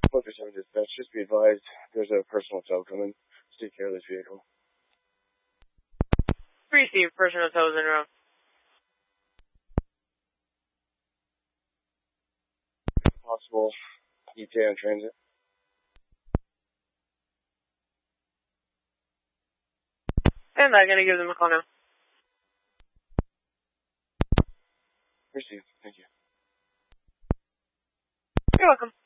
Focus on dispatch. Just be advised, there's a personal tow coming to take care of this vehicle. Receive personal tows en route. Possible ETA on transit. And I'm going to give them a call now. Receive. Thank you. You're welcome.